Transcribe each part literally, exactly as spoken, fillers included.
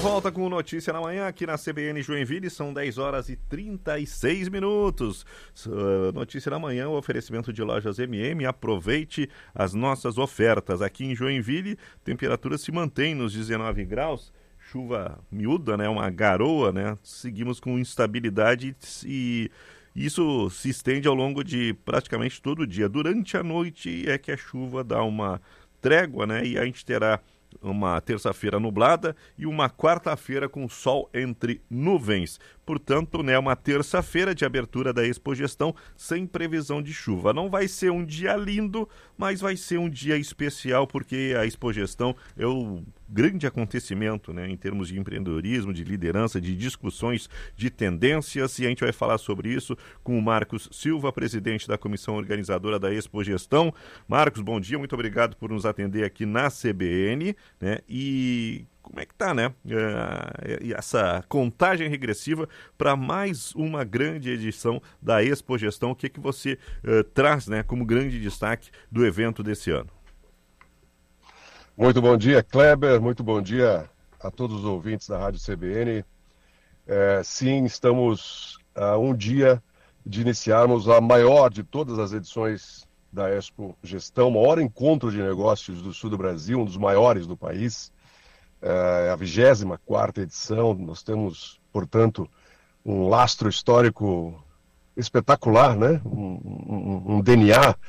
volta com Notícia na Manhã aqui na C B N Joinville, são dez horas e trinta e seis minutos. Uh, Notícia na Manhã, o oferecimento de lojas M M, aproveite as nossas ofertas. Aqui em Joinville, temperatura se mantém nos dezenove graus, chuva miúda, né, uma garoa, né, seguimos com instabilidade e isso se estende ao longo de praticamente todo o dia. Durante a noite é que a chuva dá uma trégua, né, e a gente terá uma terça-feira nublada e uma quarta-feira com sol entre nuvens. Portanto, né, uma terça-feira de abertura da Expogestão sem previsão de chuva. Não vai ser um dia lindo, mas vai ser um dia especial porque a Expogestão é o grande acontecimento, né, em termos de empreendedorismo, de liderança, de discussões, de tendências, e a gente vai falar sobre isso com o Marcos Silva, presidente da comissão organizadora da Expogestão. Marcos, bom dia, muito obrigado por nos atender aqui na C B N, né, e como é que tá, né, essa contagem regressiva para mais uma grande edição da Expogestão? O que que você uh, traz, né, como grande destaque do evento desse ano? Muito bom dia, Kleber, muito bom dia a todos os ouvintes da Rádio C B N. É, sim, estamos a um dia de iniciarmos a maior de todas as edições da Expogestão, o maior encontro de negócios do sul do Brasil, um dos maiores do país, é a vigésima quarta edição. Nós temos, portanto, um lastro histórico espetacular, né? um, um, um D N A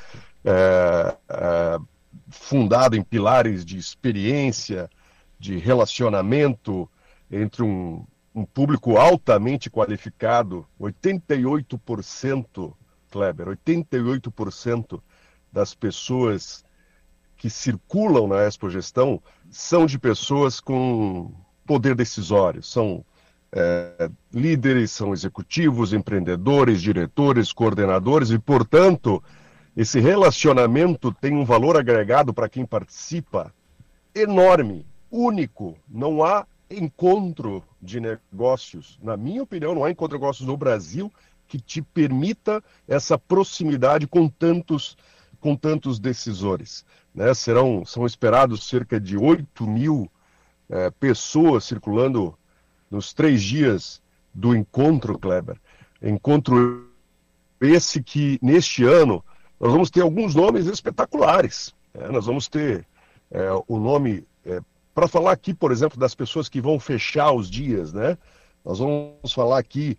é, é, fundado em pilares de experiência, de relacionamento entre um, um público altamente qualificado. oitenta e oito por cento, Kleber, oitenta e oito por cento das pessoas que circulam na Expogestão são de pessoas com poder decisório, são é, líderes, são executivos, empreendedores, diretores, coordenadores e, portanto, esse relacionamento tem um valor agregado para quem participa enorme, único. Não há encontro de negócios, na minha opinião, não há encontro de negócios no Brasil que te permita essa proximidade com tantos, com tantos decisores, né? Serão, são esperados cerca de oito mil é, pessoas circulando nos três dias do encontro, Kleber. Encontro esse que, neste ano, nós vamos ter alguns nomes espetaculares. É, nós vamos ter é, o nome, é, para falar aqui, por exemplo, das pessoas que vão fechar os dias, né? Nós vamos falar aqui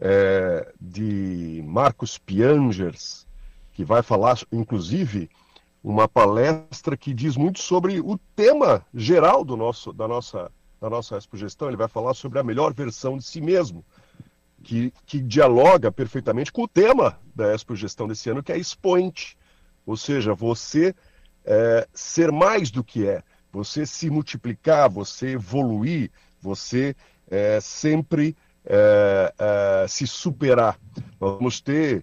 é, de Marcos Piangers, que vai falar, inclusive, uma palestra que diz muito sobre o tema geral do nosso, da nossa, da nossa Expogestão. Ele vai falar sobre a melhor versão de si mesmo, Que, que dialoga perfeitamente com o tema da Expogestão desse ano, que é expoente. Ou seja, você é, ser mais do que é, você se multiplicar, você evoluir, você é, sempre é, é, se superar. Nós vamos ter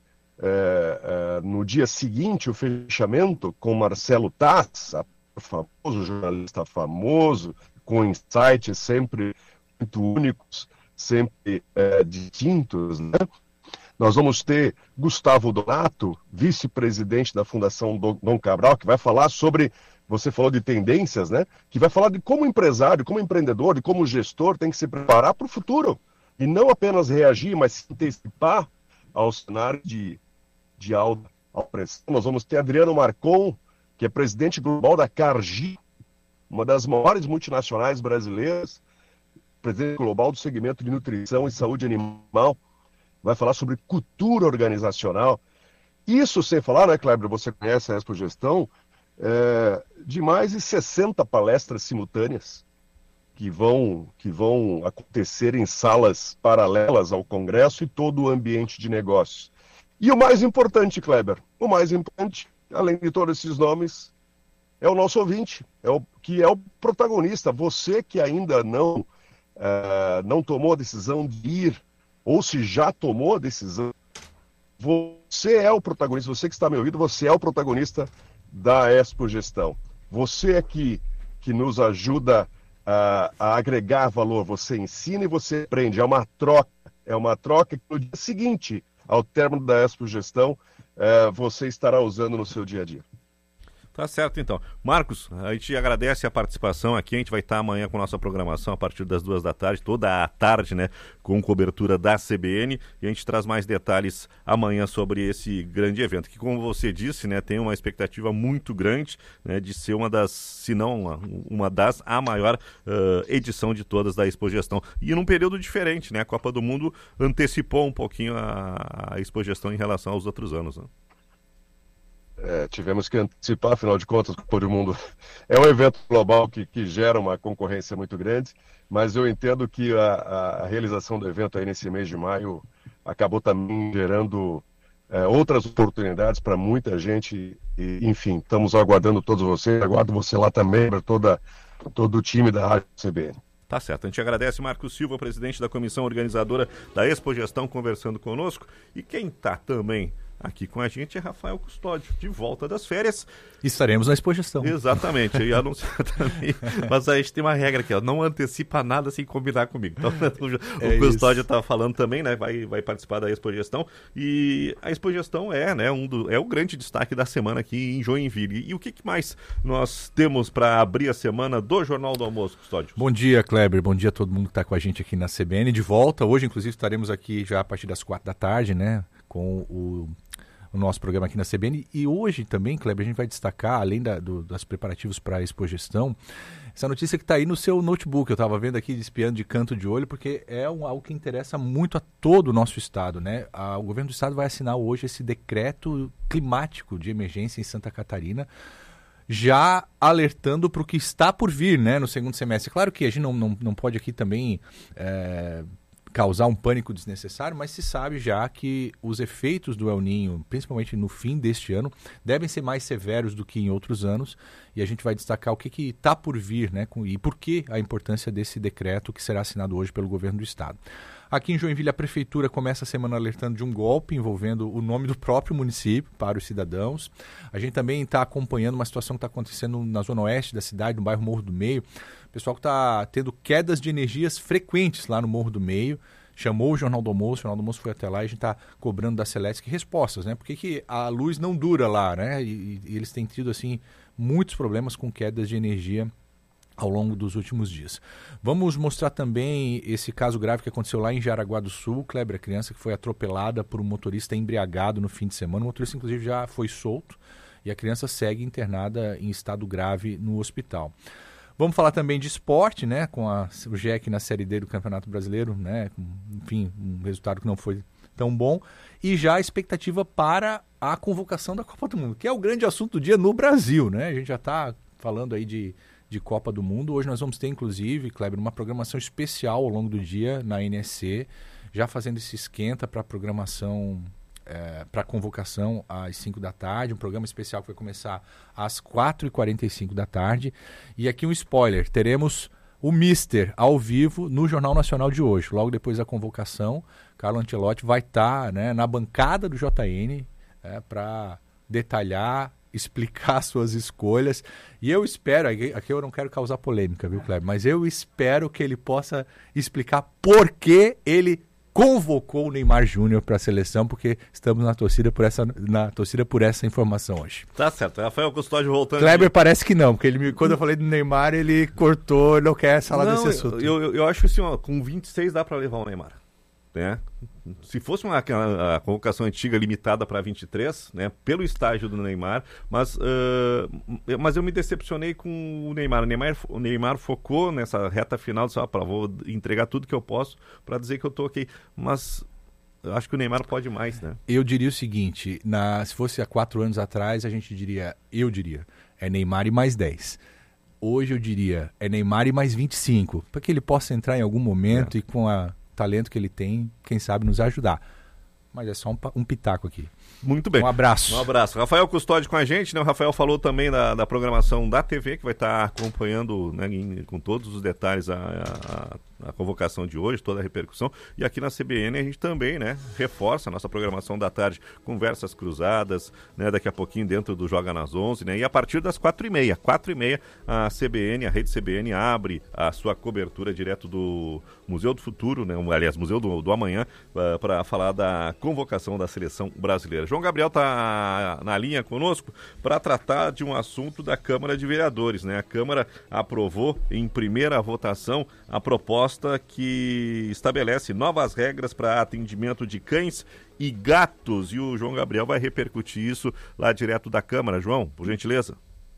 é, é, no dia seguinte o fechamento com Marcelo Taz, famoso jornalista famoso, com insights sempre muito únicos, sempre é, distintos, né? Nós vamos ter Gustavo Donato, vice-presidente da Fundação Dom Cabral, que vai falar sobre, você falou de tendências, né? Que vai falar de como empresário, como empreendedor, de como gestor tem que se preparar para o futuro. E não apenas reagir, mas se antecipar ao cenário de, de alta pressão. Nós vamos ter Adriano Marcon, que é presidente global da Cargill, uma das maiores multinacionais brasileiras, presidente global do segmento de nutrição e saúde animal, vai falar sobre cultura organizacional. Isso sem falar, né, Kleber, você conhece a Expogestão, é, de mais de sessenta palestras simultâneas que vão, que vão acontecer em salas paralelas ao Congresso e todo o ambiente de negócios. E o mais importante, Kleber, o mais importante, além de todos esses nomes, é o nosso ouvinte, é o, que é o protagonista. Você que ainda não Uh, não tomou a decisão de ir, ou se já tomou a decisão, você é o protagonista, você que está me ouvindo, você é o protagonista da Expogestão. Você é que, que nos ajuda a, a agregar valor, você ensina e você aprende, é uma troca, é uma troca que no dia seguinte, ao término da Expogestão, uh, você estará usando no seu dia a dia. Tá certo, então. Marcos, a gente agradece a participação aqui. A gente vai estar amanhã com a nossa programação a partir das duas da tarde, toda a tarde, né? Com cobertura da C B N. E a gente traz mais detalhes amanhã sobre esse grande evento, que, como você disse, né? Tem uma expectativa muito grande, né? De ser uma das, se não uma, uma das, a maior uh, edição de todas da Expogestão. E num período diferente, né? A Copa do Mundo antecipou um pouquinho a, a Expogestão em relação aos outros anos, né? É, tivemos que antecipar, afinal de contas, o Copa do Mundo é um evento global que, que gera uma concorrência muito grande, mas eu entendo que a, a realização do evento aí nesse mês de maio acabou também gerando é, outras oportunidades para muita gente e, enfim, estamos aguardando todos vocês, aguardo você lá também, para toda, todo o time da Rádio C B N. Tá certo. A gente agradece Marcos Silva, presidente da comissão organizadora da Expogestão, conversando conosco. E quem está também aqui com a gente é Rafael Custódio, de volta das férias. Estaremos na Expogestão. Exatamente, e anunciar também. Mas a gente tem uma regra aqui, ó, não antecipa nada sem combinar comigo. Então, o, é o Custódio está falando também, né? Vai, vai participar da Expogestão. E a Expogestão é, né, um do, é o grande destaque da semana aqui em Joinville. E o que, que mais nós temos para abrir a semana do Jornal do Almoço, Custódio? Bom dia, Kleber. Bom dia a todo mundo que está com a gente aqui na C B N. De volta. Hoje, inclusive, estaremos aqui já a partir das quatro da tarde, né? Com o. o nosso programa aqui na C B N. E hoje também, Kleber, a gente vai destacar, além da, do, das preparativos para a Expogestão, essa notícia que está aí no seu notebook. Eu estava vendo aqui, espiando de canto de olho, porque é um, algo que interessa muito a todo o nosso estado, né? A, o governo do estado vai assinar hoje esse decreto climático de emergência em Santa Catarina, já alertando para o que está por vir, né, no segundo semestre. Claro que a gente não, não, não pode aqui também É, causar um pânico desnecessário, mas se sabe já que os efeitos do El Niño, principalmente no fim deste ano, devem ser mais severos do que em outros anos, e a gente vai destacar o que está por vir, né, com, e por que a importância desse decreto que será assinado hoje pelo governo do estado. Aqui em Joinville, a prefeitura começa a semana alertando de um golpe envolvendo o nome do próprio município para os cidadãos. A gente também está acompanhando uma situação que está acontecendo na zona oeste da cidade, no bairro Morro do Meio. O pessoal que está tendo quedas de energias frequentes lá no Morro do Meio. Chamou o Jornal do Almoço, o Jornal do Almoço foi até lá e a gente está cobrando da Celesc respostas, né? Por que que a luz não dura lá, né? E, e eles têm tido, assim, muitos problemas com quedas de energia ao longo dos últimos dias. Vamos mostrar também esse caso grave que aconteceu lá em Jaraguá do Sul, Kleber, a criança que foi atropelada por um motorista embriagado no fim de semana. O motorista, inclusive, já foi solto e a criança segue internada em estado grave no hospital. Vamos falar também de esporte, né, com a, o G E C na Série D do Campeonato Brasileiro, né, enfim, um resultado que não foi tão bom. E já a expectativa para a convocação da Copa do Mundo, que é o grande assunto do dia no Brasil, né? A gente já está falando aí de de Copa do Mundo. Hoje nós vamos ter, inclusive, Kleber, uma programação especial ao longo do dia na N S C, já fazendo esse esquenta para a programação, é, para a convocação às cinco da tarde, um programa especial que vai começar às quatro e quarenta e cinco da tarde. E aqui um spoiler, teremos o Mister ao vivo no Jornal Nacional de hoje. Logo depois da convocação, Carlo Ancelotti vai estar, tá, né, na bancada do J N é, para detalhar, explicar suas escolhas, e eu espero, aqui eu não quero causar polêmica, viu, Kleber, mas eu espero que ele possa explicar por que ele convocou o Neymar Júnior para a seleção, porque estamos na torcida por essa, na torcida por essa informação hoje. Tá certo, Rafael Custódio voltando. Kleber de... parece que não, porque ele me, quando eu falei do Neymar, ele cortou, não quer falar não, desse assunto. Eu, eu, eu acho que assim, ó, com vinte e seis dá para levar o Neymar, né? Se fosse uma a, a convocação antiga limitada para vinte e três, né, pelo estágio do Neymar, mas, uh, mas eu me decepcionei com o Neymar. O Neymar, o Neymar focou nessa reta final, disse, ah, vou entregar tudo que eu posso para dizer que eu tô ok. Mas eu acho que o Neymar pode mais, né? Eu diria o seguinte, na, se fosse há quatro anos atrás, a gente diria, eu diria, é Neymar e mais dez. Hoje eu diria, é Neymar e mais vinte e cinco, para que ele possa entrar em algum momento é. e com a talento que ele tem, quem sabe nos ajudar. Mas é só um, um pitaco aqui. Muito bem. Um abraço. Um abraço. Rafael Custódio com a gente, né? O Rafael falou também da, da programação da T V, que vai estar acompanhando, né, em, com todos os detalhes a, a, a convocação de hoje, toda a repercussão. E aqui na C B N a gente também, né, reforça a nossa programação da tarde, conversas cruzadas, né, daqui a pouquinho dentro do Joga nas onze, né? E a partir das quatro e meia, quatro e meia, a C B N, a Rede C B N abre a sua cobertura direto do Museu do Futuro, né? Aliás, Museu do, do Amanhã, uh, para falar da convocação da seleção brasileira. João Gabriel está na linha conosco para tratar de um assunto da Câmara de Vereadores, né? A Câmara aprovou em primeira votação a proposta que estabelece novas regras para atendimento de cães e gatos. E o João Gabriel vai repercutir isso lá direto da Câmara. João, por gentileza.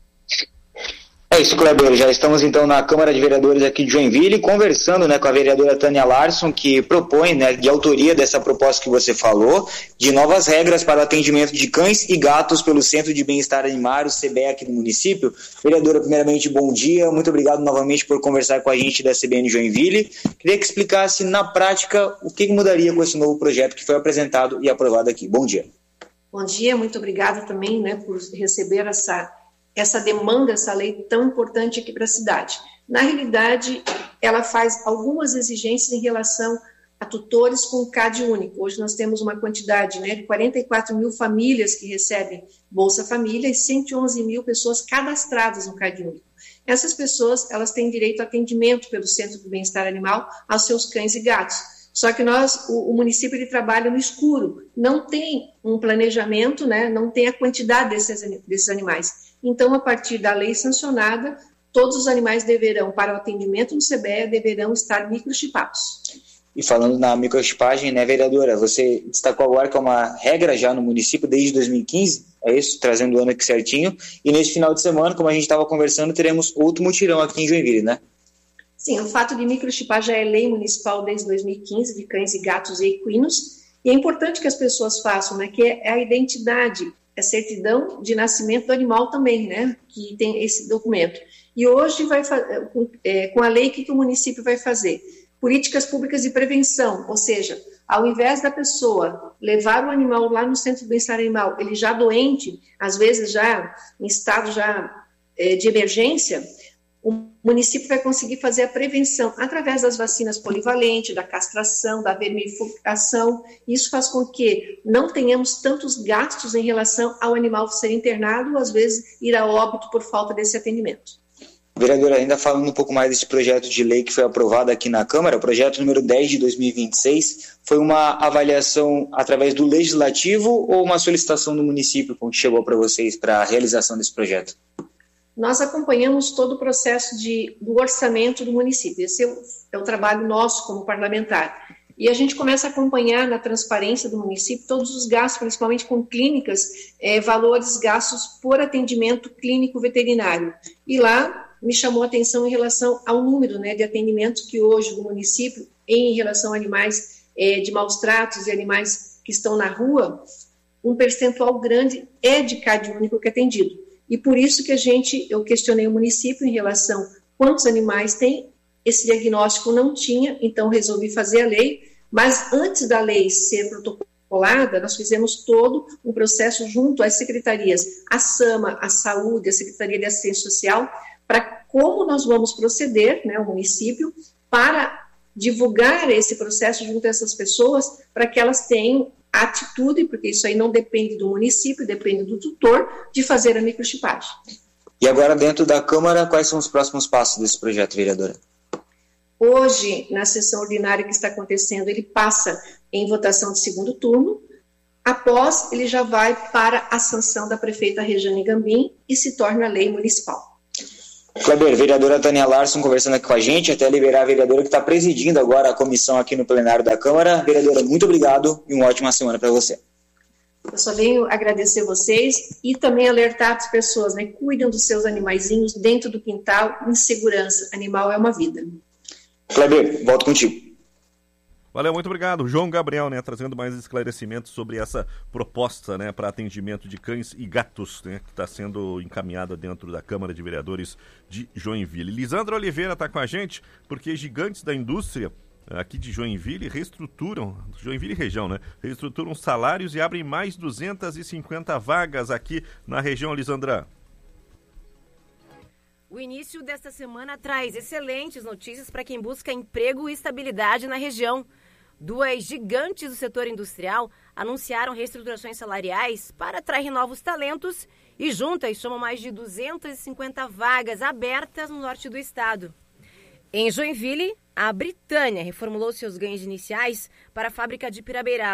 É isso, Kleber. Já estamos então na Câmara de Vereadores aqui de Joinville, conversando, né, com a vereadora Tânia Larson, que propõe, né, de autoria dessa proposta que você falou, de novas regras para o atendimento de cães e gatos pelo Centro de Bem-Estar Animal, o C B E, aqui no município. Vereadora, primeiramente, bom dia. Muito obrigado novamente por conversar com a gente da C B N Joinville. Queria que explicasse na prática o que mudaria com esse novo projeto que foi apresentado e aprovado aqui. Bom dia. Bom dia, muito obrigada também, né, por receber essa... essa demanda, essa lei tão importante aqui para a cidade. Na realidade, ela faz algumas exigências em relação a tutores com C A D único. Hoje nós temos uma quantidade, né, de quarenta e quatro mil famílias que recebem Bolsa Família e cento e onze mil pessoas cadastradas no C A D único. Essas pessoas, elas têm direito a atendimento pelo Centro de Bem-Estar Animal aos seus cães e gatos. Só que nós, o, o município, ele trabalha no escuro, não tem um planejamento, né, não tem a quantidade desses, desses animais. Então, a partir da lei sancionada, todos os animais deverão, para o atendimento no C B E, deverão estar microchipados. E falando na microchipagem, né, vereadora, você destacou agora que é uma regra já no município desde dois mil e quinze, é isso? Trazendo o ano aqui certinho. E neste final de semana, como a gente estava conversando, teremos outro mutirão aqui em Joinville, né? Sim, o fato de microchipar já é lei municipal desde dois mil e quinze, de cães e gatos e equinos. E é importante que as pessoas façam, né, que é a identidade, a certidão de nascimento do animal também, né, que tem esse documento. E hoje, vai, é, com a lei, o que, que o município vai fazer? Políticas públicas de prevenção, ou seja, ao invés da pessoa levar o animal lá no Centro de Bem-Estar Animal, ele já doente, às vezes já em estado já é, de emergência, o município vai conseguir fazer a prevenção através das vacinas polivalentes, da castração, da vermifugação. Isso faz com que não tenhamos tantos gastos em relação ao animal ser internado ou, às vezes, ir a óbito por falta desse atendimento. Vereadora, ainda falando um pouco mais desse projeto de lei que foi aprovado aqui na Câmara, o projeto número dez de dois mil e vinte e seis, foi uma avaliação através do Legislativo ou uma solicitação do município que chegou para vocês para a realização desse projeto? Nós acompanhamos todo o processo de, do orçamento do município. Esse é o, é o trabalho nosso como parlamentar. E a gente começa a acompanhar na transparência do município todos os gastos, principalmente com clínicas, é, valores gastos por atendimento clínico veterinário. E lá me chamou a atenção em relação ao número, né, de atendimentos que hoje do município, em relação a animais é, de maus tratos e animais que estão na rua, um percentual grande é de C A D único que é atendido. E por isso que a gente, eu questionei o município em relação a quantos animais tem, esse diagnóstico não tinha, então resolvi fazer a lei, mas antes da lei ser protocolada, nós fizemos todo um processo junto às secretarias, a SAMA, a Saúde, a Secretaria de Assistência Social, para como nós vamos proceder, né, o município, para divulgar esse processo junto a essas pessoas, para que elas tenham atitude, porque isso aí não depende do município, depende do tutor, de fazer a microchipagem. E agora, dentro da Câmara, quais são os próximos passos desse projeto, vereadora? Hoje, na sessão ordinária que está acontecendo, ele passa em votação de segundo turno. Após, ele já vai para a sanção da prefeita Rejane Gambim e se torna lei municipal. Kleber, vereadora Tânia Larson conversando aqui com a gente, até liberar a vereadora que está presidindo agora a comissão aqui no plenário da Câmara. Vereadora, muito obrigado e uma ótima semana para você. Eu só venho agradecer vocês e também alertar as pessoas, né? Cuidem dos seus animaizinhos dentro do quintal, em segurança. Animal é uma vida. Kleber, volto contigo. Valeu, muito obrigado. João Gabriel, né, trazendo mais esclarecimentos sobre essa proposta, né, para atendimento de cães e gatos, né, que está sendo encaminhada dentro da Câmara de Vereadores de Joinville. Lisandra Oliveira está com a gente, porque gigantes da indústria aqui de Joinville reestruturam, Joinville e região, né, reestruturam salários e abrem mais duzentas e cinquenta vagas aqui na região, Lisandra. O início desta semana traz excelentes notícias para quem busca emprego e estabilidade na região. Duas gigantes do setor industrial anunciaram reestruturações salariais para atrair novos talentos e juntas somam mais de duzentas e cinquenta vagas abertas no norte do estado. Em Joinville, a Britânia reformulou seus ganhos iniciais para a fábrica de Pirabeiraba.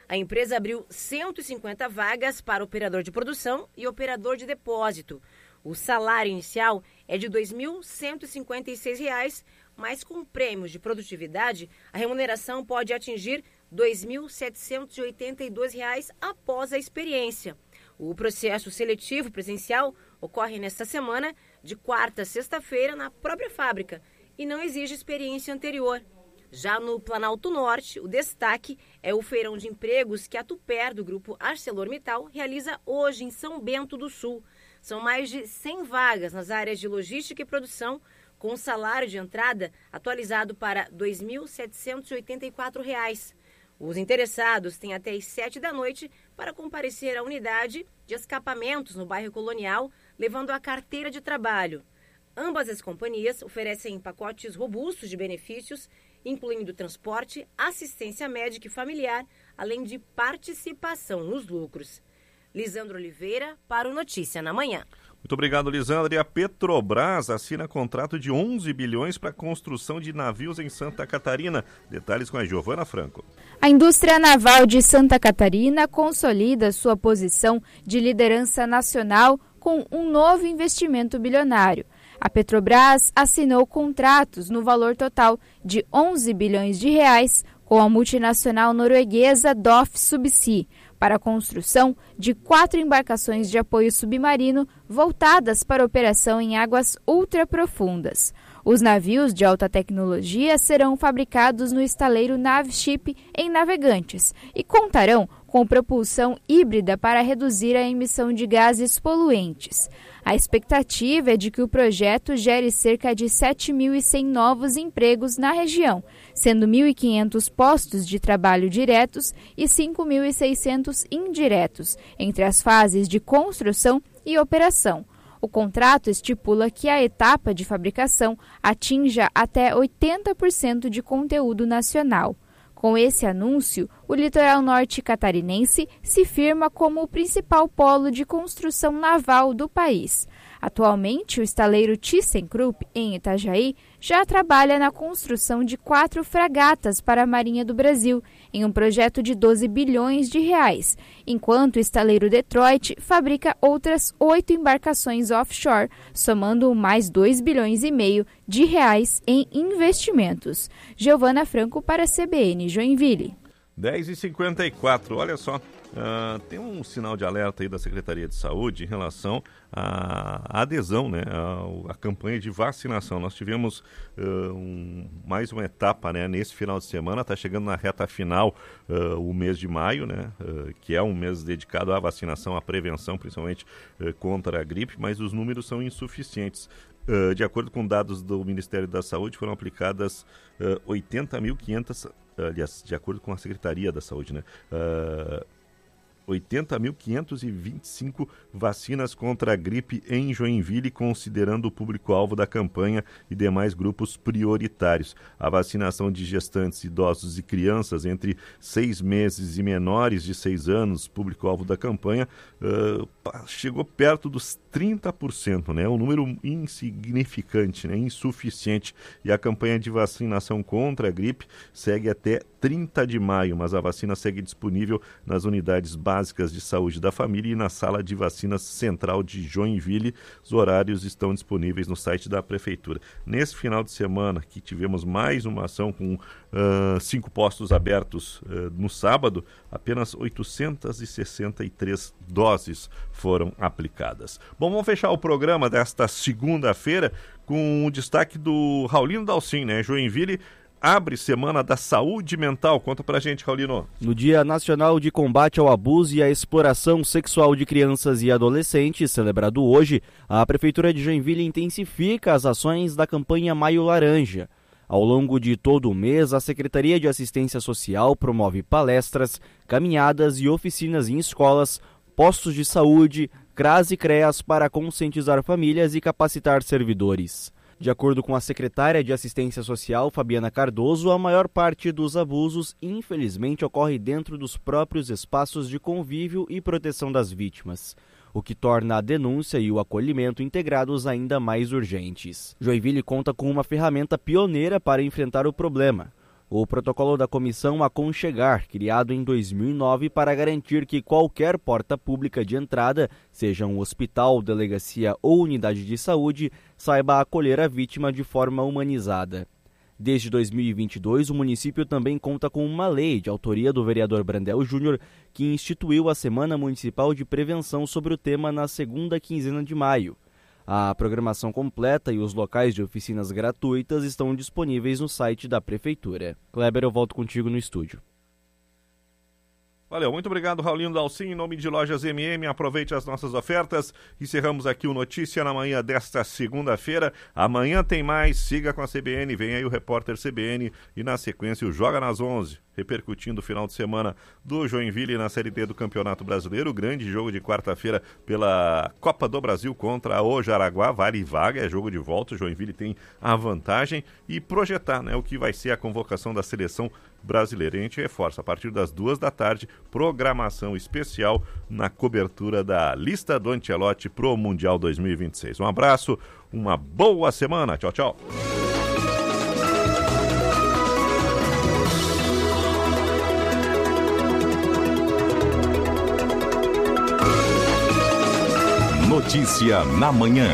A empresa abriu cento e cinquenta vagas para operador de produção e operador de depósito. O salário inicial é de dois mil cento e cinquenta e seis reais, mas com prêmios de produtividade, a remuneração pode atingir dois mil setecentos e oitenta e dois reais após a experiência. O processo seletivo presencial ocorre nesta semana, de quarta a sexta-feira, na própria fábrica, e não exige experiência anterior. Já no Planalto Norte, o destaque é o feirão de empregos que a Tupper, do grupo ArcelorMittal, realiza hoje em São Bento do Sul. São mais de cem vagas nas áreas de logística e produção, com o salário de entrada atualizado para dois mil setecentos e oitenta e quatro reais. Os interessados têm até às sete da noite para comparecer à unidade de escapamentos no bairro Colonial, levando a carteira de trabalho. Ambas as companhias oferecem pacotes robustos de benefícios, incluindo transporte, assistência médica e familiar, além de participação nos lucros. Lisandro Oliveira, para o Notícia na Manhã. Muito obrigado, Lisandro. E a Petrobras assina contrato de onze bilhões para a construção de navios em Santa Catarina. Detalhes com a Giovana Franco. A indústria naval de Santa Catarina consolida sua posição de liderança nacional com um novo investimento bilionário. A Petrobras assinou contratos no valor total de onze bilhões de reais com a multinacional norueguesa D O F Subsea para a construção de quatro embarcações de apoio submarino voltadas para operação em águas ultraprofundas. Os navios de alta tecnologia serão fabricados no estaleiro Navship em Navegantes e contarão com propulsão híbrida para reduzir a emissão de gases poluentes. A expectativa é de que o projeto gere cerca de sete mil e cem novos empregos na região, sendo mil e quinhentos postos de trabalho diretos e cinco mil e seiscentos indiretos, entre as fases de construção e operação. O contrato estipula que a etapa de fabricação atinja até oitenta por cento de conteúdo nacional. Com esse anúncio, o litoral norte catarinense se firma como o principal polo de construção naval do país. Atualmente, o estaleiro ThyssenKrupp, em Itajaí, já trabalha na construção de quatro fragatas para a Marinha do Brasil, em um projeto de doze bilhões de reais, enquanto o estaleiro Detroit fabrica outras oito embarcações offshore, somando mais dois bilhões e meio de reais em investimentos. Giovana Franco para a C B N Joinville. dez e cinquenta e quatro, olha só, uh, tem um sinal de alerta aí da Secretaria de Saúde em relação à adesão, né, à, à campanha de vacinação. Nós tivemos uh, um, mais uma etapa, né, nesse final de semana, está chegando na reta final uh, o mês de maio, né, uh, que é um mês dedicado à vacinação, à prevenção, principalmente uh, contra a gripe, mas os números são insuficientes. Uh, de acordo com dados do Ministério da Saúde, foram aplicadas uh, oitenta mil e quinhentas, aliás, de acordo com a Secretaria da Saúde, né? Uh, oitenta mil quinhentos e vinte e cinco vacinas contra a gripe em Joinville, considerando o público-alvo da campanha e demais grupos prioritários. A vacinação de gestantes, idosos e crianças entre seis meses e menores de seis anos, público-alvo da campanha, uh, chegou perto dos trinta por cento, né? Um número insignificante, né? Insuficiente. E a campanha de vacinação contra a gripe segue até trinta de maio, mas a vacina segue disponível nas unidades básicas de saúde da família e na sala de vacinas central de Joinville. Os horários estão disponíveis no site da Prefeitura. Nesse final de semana, que tivemos mais uma ação com uh, cinco postos abertos uh, no sábado, apenas oitocentas e sessenta e três doses foram aplicadas. Bom, vamos fechar o programa desta segunda-feira com o destaque do Raulino Dalcin, né? Joinville abre Semana da Saúde Mental. Conta pra gente, Raulino. No Dia Nacional de Combate ao Abuso e à Exploração Sexual de Crianças e Adolescentes, celebrado hoje, a Prefeitura de Joinville intensifica as ações da campanha Maio Laranja. Ao longo de todo o mês, a Secretaria de Assistência Social promove palestras, caminhadas e oficinas em escolas, postos de saúde, C R A S e C R E A S para conscientizar famílias e capacitar servidores. De acordo com a secretária de Assistência Social, Fabiana Cardoso, a maior parte dos abusos, infelizmente, ocorre dentro dos próprios espaços de convívio e proteção das vítimas, o que torna a denúncia e o acolhimento integrados ainda mais urgentes. Joinville conta com uma ferramenta pioneira para enfrentar o problema. o protocolo da comissão Aconchegar, criado em dois mil e nove para garantir que qualquer porta pública de entrada, seja um hospital, delegacia ou unidade de saúde, saiba acolher a vítima de forma humanizada. Desde dois mil e vinte e dois, o município também conta com uma lei de autoria do vereador Brandel Júnior, que instituiu a Semana Municipal de Prevenção sobre o tema na segunda quinzena de maio. A programação completa e os locais de oficinas gratuitas estão disponíveis no site da Prefeitura. Kleber, eu volto contigo no estúdio. Valeu, muito obrigado, Raulinho Dalcin, em nome de Lojas M M, aproveite as nossas ofertas. Encerramos aqui o Notícia na manhã desta segunda-feira. Amanhã tem mais, siga com a C B N, vem aí o repórter C B N e na sequência o Joga nas onze, repercutindo o final de semana do Joinville na Série D do Campeonato Brasileiro, o grande jogo de quarta-feira pela Copa do Brasil contra o Jaraguá, vale vaga, é jogo de volta, o Joinville tem a vantagem e projetar, né, o que vai ser a convocação da seleção brasileira. E a gente reforça, a partir das duas da tarde, programação especial na cobertura da lista do Ancelotti pro Mundial dois mil e vinte e seis. Um abraço, uma boa semana, tchau, tchau. Notícia na manhã.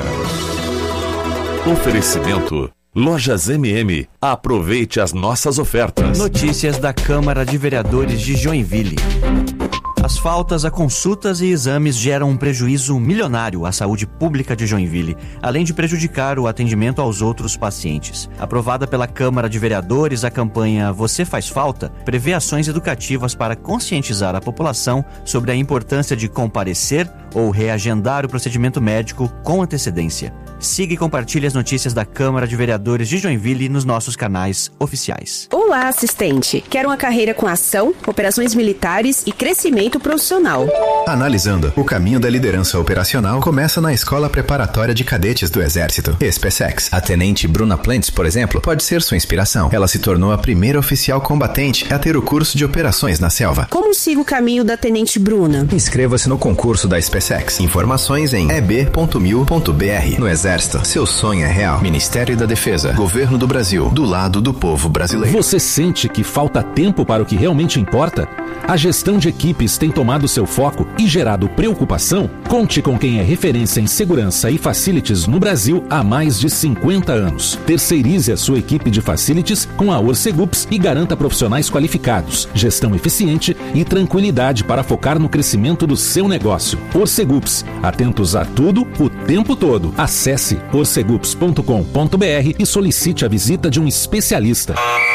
Oferecimento Lojas M M. Aproveite as nossas ofertas. Notícias da Câmara de Vereadores de Joinville. As faltas a consultas e exames geram um prejuízo milionário à saúde pública de Joinville, além de prejudicar o atendimento aos outros pacientes. Aprovada pela Câmara de Vereadores, a campanha Você Faz Falta prevê ações educativas para conscientizar a população sobre a importância de comparecer ou reagendar o procedimento médico com antecedência. Siga e compartilhe as notícias da Câmara de Vereadores de Joinville nos nossos canais oficiais. Olá, assistente. Quer uma carreira com ação, operações militares e crescimento profissional? Analisando, o caminho da liderança operacional começa na Escola Preparatória de Cadetes do Exército, SpaceX. A tenente Bruna Plentes, por exemplo, pode ser sua inspiração. Ela se tornou a primeira oficial combatente a ter o curso de operações na selva. Como siga o caminho da tenente Bruna? Inscreva-se no concurso da SpaceX. Informações em e b ponto mil ponto b r. No Exército, seu sonho é real. Ministério da Defesa, Governo do Brasil, do lado do povo brasileiro. Você sente que falta tempo para o que realmente importa? A gestão de equipes tem tomado seu foco e gerado preocupação? Conte com quem é referência em segurança e facilities no Brasil há mais de cinquenta anos. Terceirize a sua equipe de facilities com a Orcegups e garanta profissionais qualificados, gestão eficiente e tranquilidade para focar no crescimento do seu negócio. Orcegups, atentos a tudo, o tempo todo. Acesse orcegups ponto com ponto b r e solicite a visita de um especialista.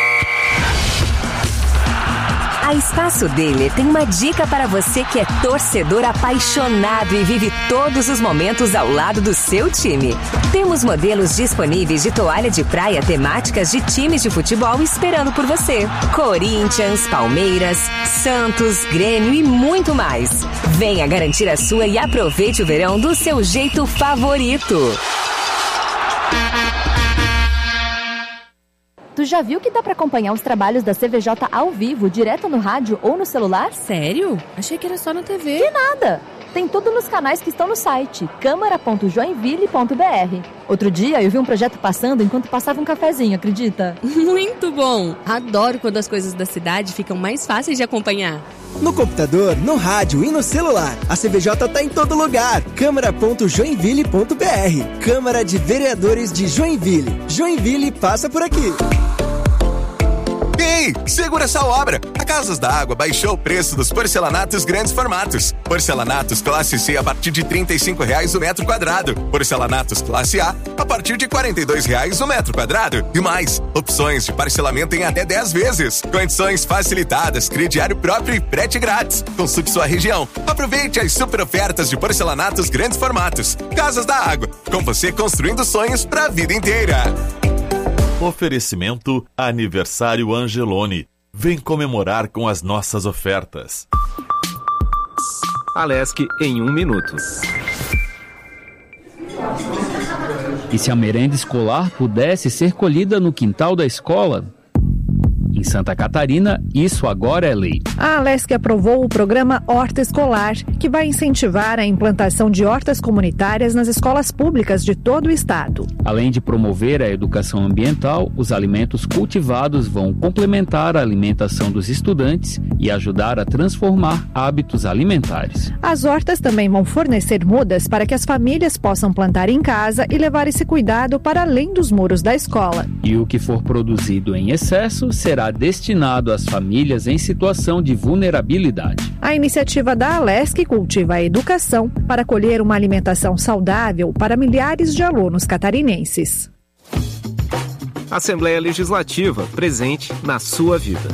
A Espaço Dealer tem uma dica para você que é torcedor apaixonado e vive todos os momentos ao lado do seu time. Temos modelos disponíveis de toalha de praia temáticas de times de futebol esperando por você. Corinthians, Palmeiras, Santos, Grêmio e muito mais. Venha garantir a sua e aproveite o verão do seu jeito favorito. Tu já viu que dá pra acompanhar os trabalhos da C V J ao vivo, direto no rádio ou no celular? Sério? Achei que era só na T V. Que nada! Tem tudo nos canais que estão no site câmara ponto joinville ponto b r. Outro dia eu vi um projeto passando enquanto passava um cafezinho, acredita? Muito bom! Adoro quando as coisas da cidade ficam mais fáceis de acompanhar. No computador, no rádio e no celular. A C V J tá em todo lugar. câmara ponto joinville ponto b r. Câmara de Vereadores de Joinville. Joinville passa por aqui. Ei, segura essa obra! A Casas da Água baixou o preço dos porcelanatos grandes formatos. Porcelanatos classe C a partir de trinta e cinco reais o metro quadrado. Porcelanatos classe A a partir de quarenta e dois reais o metro quadrado. E mais, opções de parcelamento em até dez vezes. Condições facilitadas, crediário próprio e frete grátis. Consulte sua região. Aproveite as super ofertas de porcelanatos grandes formatos. Casas da Água, com você construindo sonhos para a vida inteira. Oferecimento Aniversário Angeloni. Vem comemorar com as nossas ofertas. Alesc em um minuto. E se a merenda escolar pudesse ser colhida no quintal da escola? Em Santa Catarina, isso agora é lei. A Alesc aprovou o programa Horta Escolar, que vai incentivar a implantação de hortas comunitárias nas escolas públicas de todo o estado. Além de promover a educação ambiental, os alimentos cultivados vão complementar a alimentação dos estudantes e ajudar a transformar hábitos alimentares. As hortas também vão fornecer mudas para que as famílias possam plantar em casa e levar esse cuidado para além dos muros da escola. E o que for produzido em excesso será destinado às famílias em situação de vulnerabilidade. A iniciativa da Alesc cultiva a educação para colher uma alimentação saudável para milhares de alunos catarinenses. Assembleia Legislativa, presente na sua vida.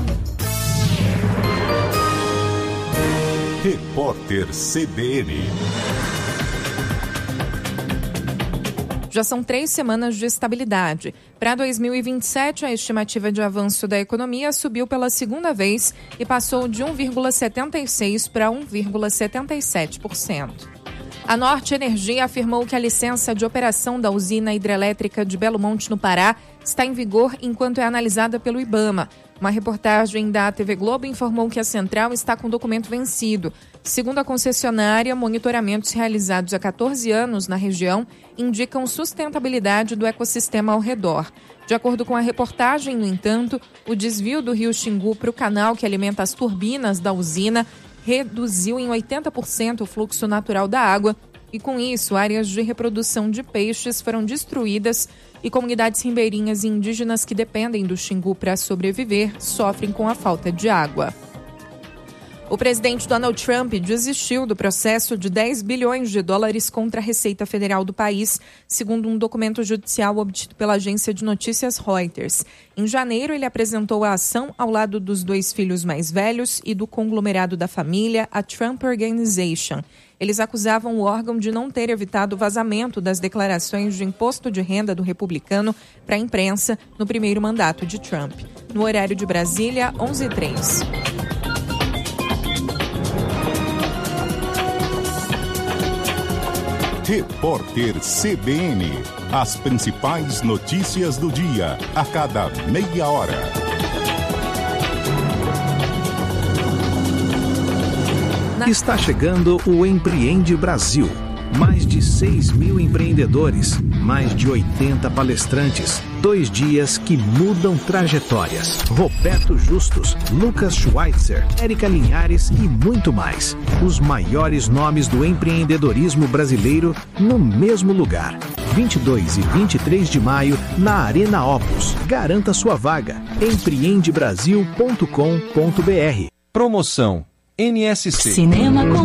Repórter C B N. Já são três semanas de estabilidade. Para dois mil e vinte e sete, a estimativa de avanço da economia subiu pela segunda vez e passou de um vírgula setenta e seis por cento para um vírgula setenta e sete por cento. A Norte Energia afirmou que a licença de operação da usina hidrelétrica de Belo Monte, no Pará, está em vigor enquanto é analisada pelo IBAMA. Uma reportagem da T V Globo informou que a central está com o documento vencido. Segundo a concessionária, monitoramentos realizados há catorze anos na região indicam sustentabilidade do ecossistema ao redor. De acordo com a reportagem, no entanto, o desvio do rio Xingu para o canal que alimenta as turbinas da usina reduziu em oitenta por cento o fluxo natural da água e, com isso, áreas de reprodução de peixes foram destruídas e comunidades ribeirinhas e indígenas que dependem do Xingu para sobreviver sofrem com a falta de água. O presidente Donald Trump desistiu do processo de dez bilhões de dólares contra a Receita Federal do país, segundo um documento judicial obtido pela agência de notícias Reuters. Em janeiro, ele apresentou a ação ao lado dos dois filhos mais velhos e do conglomerado da família, a Trump Organization. Eles acusavam o órgão de não ter evitado o vazamento das declarações de imposto de renda do republicano para a imprensa no primeiro mandato de Trump. No horário de Brasília, onze e três. Repórter C B N. As principais notícias do dia, a cada meia hora. Está chegando o Empreende Brasil. Mais de seis mil empreendedores, mais de oitenta palestrantes, dois dias que mudam trajetórias. Roberto Justus, Lucas Schweitzer, Érica Linhares e muito mais. Os maiores nomes do empreendedorismo brasileiro no mesmo lugar. vinte e dois e vinte e três de maio, na Arena Opus. Garanta sua vaga. empreende brasil ponto com ponto b r. Promoção N S C. Cinema com